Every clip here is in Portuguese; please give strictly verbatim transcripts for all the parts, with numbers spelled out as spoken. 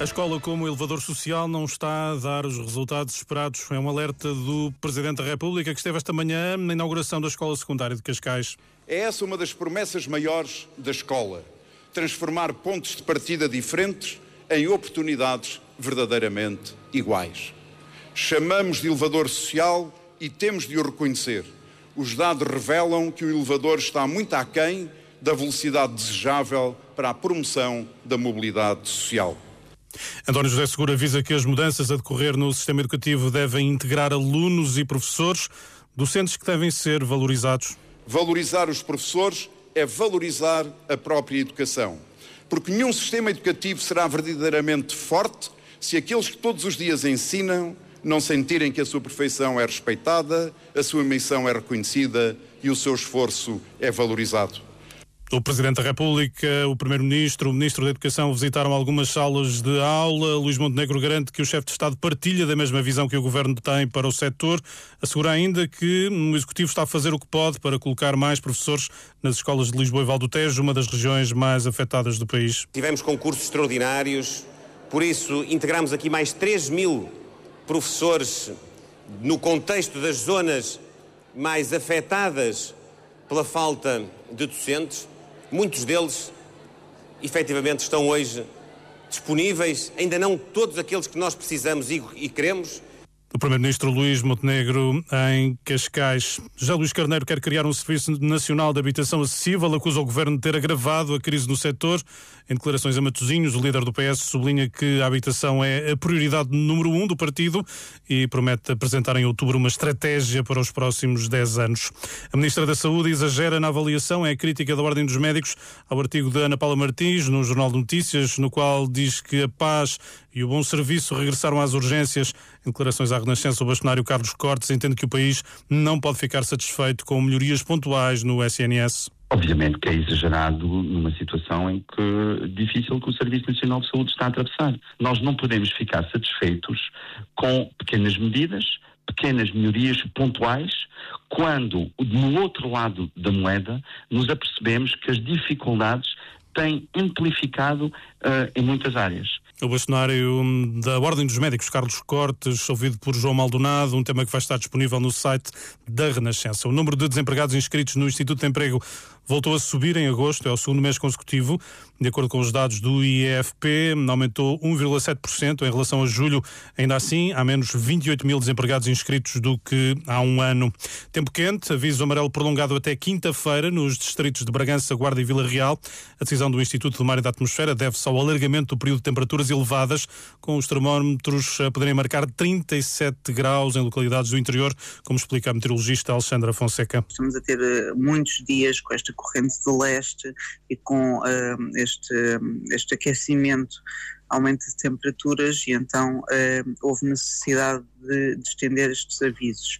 A escola como elevador social não está a dar os resultados esperados. É um alerta do Presidente da República, que esteve esta manhã na inauguração da Escola Secundária de Cascais. É essa uma das promessas maiores da escola. Transformar pontos de partida diferentes em oportunidades verdadeiramente iguais. Chamamos de elevador social e temos de o reconhecer. Os dados revelam que o elevador está muito aquém da velocidade desejável para a promoção da mobilidade social. António José Seguro avisa que as mudanças a decorrer no sistema educativo devem integrar alunos e professores, docentes que devem ser valorizados. Valorizar os professores é valorizar a própria educação, porque nenhum sistema educativo será verdadeiramente forte se aqueles que todos os dias ensinam não sentirem que a sua perfeição é respeitada, a sua missão é reconhecida e o seu esforço é valorizado. O Presidente da República, o Primeiro-Ministro, o Ministro da Educação visitaram algumas salas de aula. Luís Montenegro garante que o chefe de Estado partilha da mesma visão que o Governo tem para o setor. Assegura ainda que o Executivo está a fazer o que pode para colocar mais professores nas escolas de Lisboa e Val do Tejo, uma das regiões mais afetadas do país. Tivemos concursos extraordinários, por isso integramos aqui mais três mil professores no contexto das zonas mais afetadas pela falta de docentes. Muitos deles, efetivamente, estão hoje disponíveis, ainda não todos aqueles que nós precisamos e, e queremos. O Primeiro-Ministro Luís Montenegro em Cascais. Já Luís Carneiro quer criar um Serviço Nacional de Habitação Acessível, acusa o Governo de ter agravado a crise no setor. Em declarações a Matosinhos, o líder do P S sublinha que a habitação é a prioridade número um do partido e promete apresentar em outubro uma estratégia para os próximos dez anos. A Ministra da Saúde exagera na avaliação, é a crítica da Ordem dos Médicos ao artigo de Ana Paula Martins no Jornal de Notícias, no qual diz que a paz e o bom serviço regressaram às urgências. Em declarações à Renascença, o bastonário Carlos Cortes entende que o país não pode ficar satisfeito com melhorias pontuais no S N S. Obviamente que é exagerado numa situação em que difícil que o Serviço Nacional de Saúde está a atravessar. Nós não podemos ficar satisfeitos com pequenas medidas, pequenas melhorias pontuais, quando, no outro lado da moeda, nos apercebemos que as dificuldades têm amplificado uh, em muitas áreas. O bastonário da Ordem dos Médicos, Carlos Cortes, ouvido por João Maldonado, um tema que vai estar disponível no site da Renascença. O número de desempregados inscritos no Instituto de Emprego voltou a subir em agosto, é o segundo mês consecutivo. De acordo com os dados do I E F P, aumentou um vírgula sete por cento em relação a julho. Ainda assim, há menos vinte e oito mil desempregados inscritos do que há um ano. Tempo quente, aviso amarelo prolongado até quinta-feira nos distritos de Bragança, Guarda e Vila Real. A decisão do Instituto do Mar e da Atmosfera deve-se ao alargamento do período de temperaturas elevadas, com os termómetros a poderem marcar trinta e sete graus em localidades do interior, como explica a meteorologista Alexandra Fonseca. Estamos a ter uh, muitos dias com esta corrente do leste e com uh, este, este aquecimento, aumento de temperaturas, e então uh, houve necessidade de, de estender estes avisos.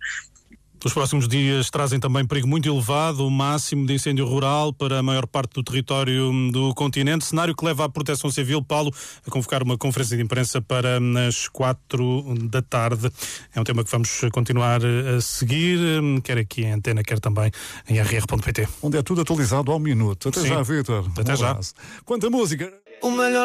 Os próximos dias trazem também perigo muito elevado, o máximo de incêndio rural para a maior parte do território do continente, cenário que leva a Proteção Civil, Paulo, a convocar uma conferência de imprensa para as quatro da tarde. É um tema que vamos continuar a seguir, quer aqui em Antena, quer também em r r ponto p t. Onde é tudo atualizado ao minuto. Até Sim. já, Vítor. Até um já. Quanto à música... O melhor